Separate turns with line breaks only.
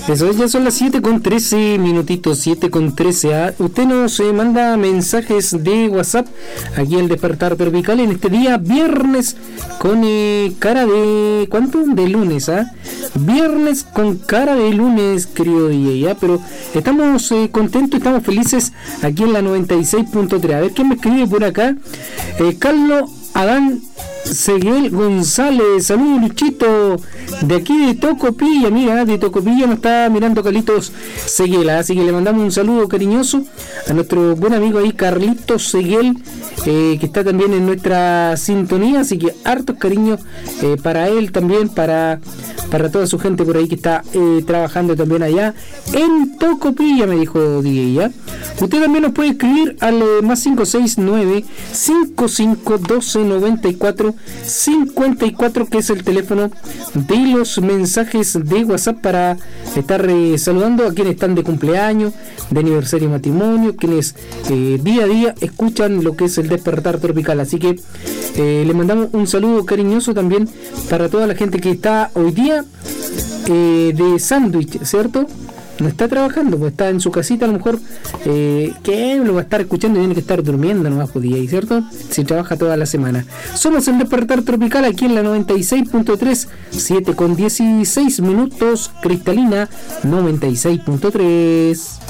Eso es, ya son las 7:13 minutitos, 7:13. Usted nos manda mensajes de WhatsApp aquí al Despertar Tropical en este día viernes con cara de... ¿cuánto? De lunes, viernes con cara de lunes, querido DJ, pero estamos contentos, estamos felices aquí en la 96.3. A ver quién me escribe por acá. Carlos Adán Seguel González, saludos Luchito, de aquí de Tocopilla, mira, de Tocopilla nos está mirando Carlitos Seguel, así que le mandamos un saludo cariñoso a nuestro buen amigo ahí, Carlitos Seguel, que está también en nuestra sintonía, así que hartos cariños para él también, para toda su gente por ahí que está trabajando también allá en Tocopilla, me dijo DJ, ¿ya? Usted también nos puede escribir al más 569 5512 94 54, que es el teléfono de los mensajes de WhatsApp, para estar saludando a quienes están de cumpleaños, de aniversario de matrimonio, quienes día a día escuchan lo que es el Despertar Tropical. Así que le mandamos un saludo cariñoso también para toda la gente que está hoy día de sándwich, ¿cierto? No está trabajando, pues está en su casita, a lo mejor que lo va a estar escuchando y tiene que estar durmiendo nomás, podía, ¿cierto? Si trabaja toda la semana. Somos el Despertar Tropical aquí en la 96.3, 7:16 minutos, cristalina 96.3.